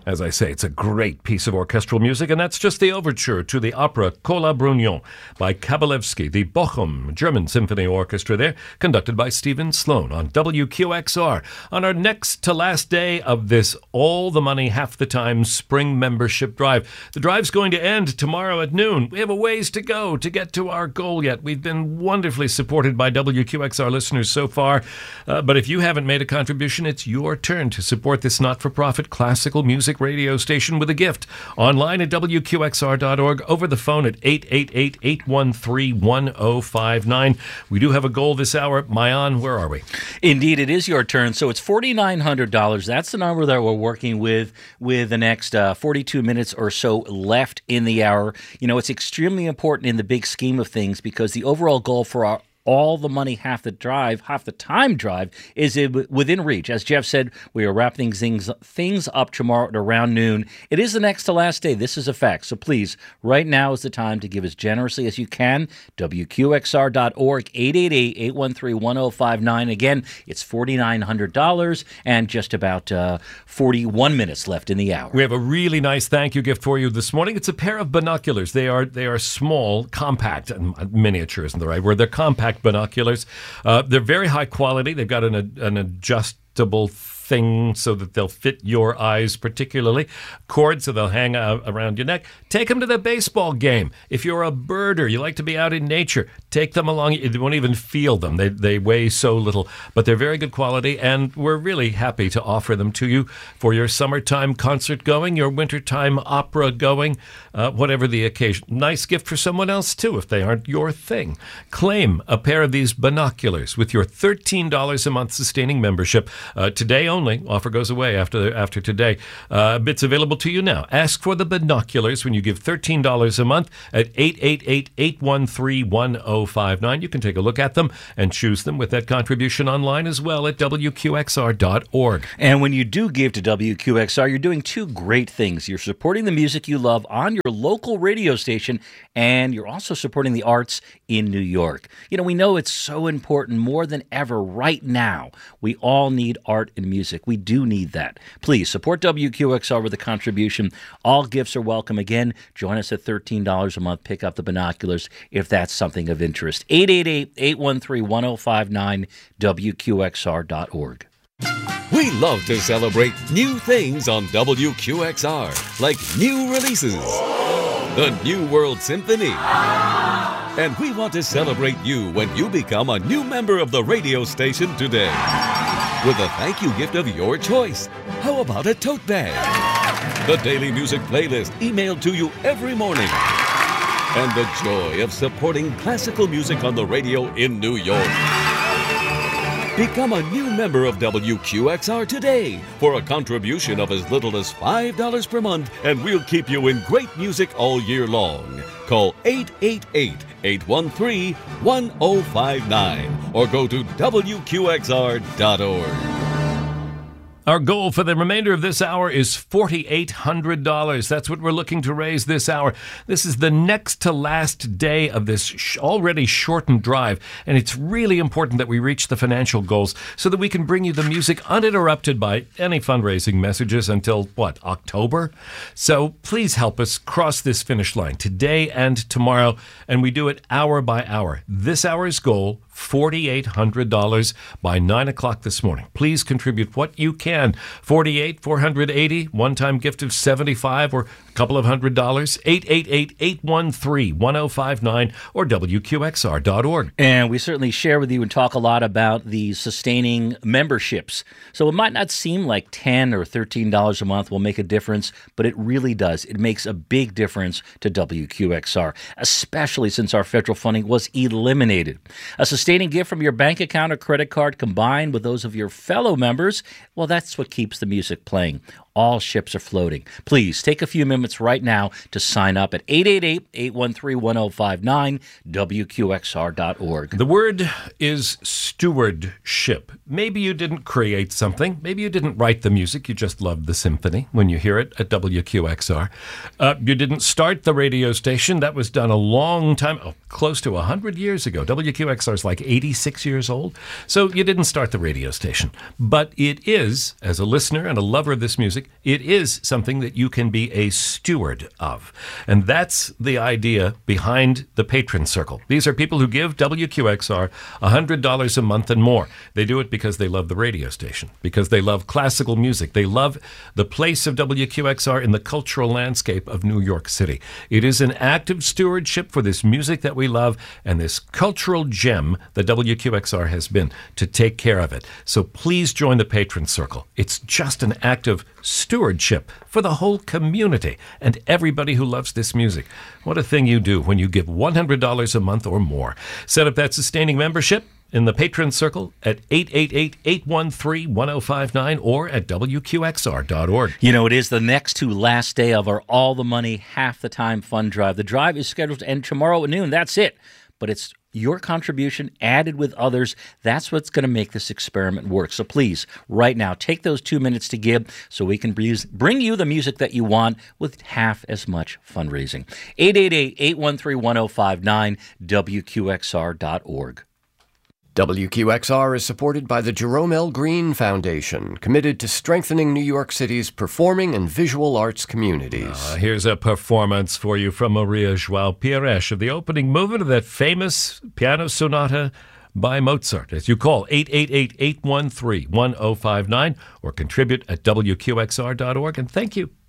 As I say, it's a great piece of orchestral music, and that's just the overture to the opera Kola Brunion by Kabalevsky, the Bochum German Symphony Orchestra there, conducted by Stephen Sloan on WQXR. On our next to last day of this All the Money, Half the Time spring membership drive. The drive's going to end tomorrow at noon. We have a ways to go to get to our goal yet. We've been wonderfully supported by WQXR listeners so far, but if you haven't made a contribution, it's your turn to support this not-for-profit classical music radio station with a gift. Online at WQXR.org, over the phone at 888-813-1059. We do have a goal this hour. Mayan, where are we? Indeed, it is your turn. So it's $4,900. That's the number that we're working with the next 42 minutes or so left in the hour. You know, it's extremely important in the big scheme of things because the overall goal for our All the Money, Half the Time drive is within reach. As Jeff said, we are wrapping things up tomorrow at around noon. It is the next to last day. This is a fact. So please, right now is the time to give as generously as you can. WQXR.org, 888-813-1059. Again, it's $4,900 and just about 41 minutes left in the hour. We have a really nice thank you gift for you this morning. It's a pair of binoculars. They are small, compact, miniature isn't the right word. They're compact binoculars. They're very high quality. They've got an adjustable thing so that they'll fit your eyes particularly. Cord so they'll hang around your neck. Take them to the baseball game. If you're a birder, you like to be out in nature, take them along. You won't even feel them. They weigh so little, but they're very good quality, and we're really happy to offer them to you for your summertime concert going, your wintertime opera going, whatever the occasion. Nice gift for someone else, too, if they aren't your thing. Claim a pair of these binoculars with your $13 a month sustaining membership. Today only. Offer goes away after today. It's available to you now. Ask for the binoculars when you give $13 a month at 888-813-1059. You can take a look at them and choose them with that contribution online as well at WQXR.org. And when you do give to WQXR, you're doing two great things. You're supporting the music you love on your local radio station, and you're also supporting the arts in New York. You know, we know it's so important more than ever right now. We all need art and music. We do need that. Please support WQXR with a contribution. All gifts are welcome. Again, join us at $13 a month. Pick up the binoculars if that's something of interest. 888-813-1059, WQXR.org. We love to celebrate new things on WQXR, like new releases, the New World Symphony. And we want to celebrate you when you become a new member of the radio station today with a thank you gift of your choice. How about a tote bag? The daily music playlist emailed to you every morning. And the joy of supporting classical music on the radio in New York. Become a new member of WQXR today for a contribution of as little as $5 per month, and we'll keep you in great music all year long. Call 888-813-1059 or go to WQXR.org. Our goal for the remainder of this hour is $4,800. That's what we're looking to raise this hour. This is the next to last day of this already shortened drive, and it's really important that we reach the financial goals so that we can bring you the music uninterrupted by any fundraising messages until, October? So please help us cross this finish line today and tomorrow, and we do it hour by hour. This hour's goal, $4,800 by 9 o'clock this morning. Please contribute what you can. $48,480, one-time gift of $75 or a couple of $100. 888-813-1059 or WQXR.org. And we certainly share with you and talk a lot about the sustaining memberships. So it might not seem like $10 or $13 a month will make a difference, but it really does. It makes a big difference to WQXR, especially since our federal funding was eliminated. A sustaining gift from your bank account or credit card combined with those of your fellow members, well, that's what keeps the music playing. All ships are floating. Please take a few minutes right now to sign up at 888-813-1059, WQXR.org. The word is stewardship. Maybe you didn't create something. Maybe you didn't write the music. You just loved the symphony when you hear it at WQXR. You didn't start the radio station. That was done a long time, close to 100 years ago. WQXR is like like 86 years old. So you didn't start the radio station. But it is, as a listener and a lover of this music, it is something that you can be a steward of. And that's the idea behind the Patron Circle. These are people who give WQXR $100 a month and more. They do it because they love the radio station, because they love classical music. They love the place of WQXR in the cultural landscape of New York City. It is an active stewardship for this music that we love and this cultural gem that WQXR has been to take care of it. So please join the Patron Circle. It's just an active stewardship for the whole community and everybody who loves this music. What a thing you do when you give $100 a month or more. Set up that sustaining membership in the Patron Circle at 888-813-1059 or at WQXR.org. You know, it is the next to last day of our All the Money, Half the Time fund drive. The drive is scheduled to end tomorrow at noon. That's it. But it's your contribution added with others. That's what's going to make this experiment work. So please, right now, take those 2 minutes to give so we can bring you the music that you want with half as much fundraising. 888-813-1059, WQXR.org. WQXR is supported by the Jerome L. Green Foundation, committed to strengthening New York City's performing and visual arts communities. Here's a performance for you from Maria João Pires of the opening movement of that famous piano sonata by Mozart. As you call 888-813-1059 or contribute at WQXR.org. And thank you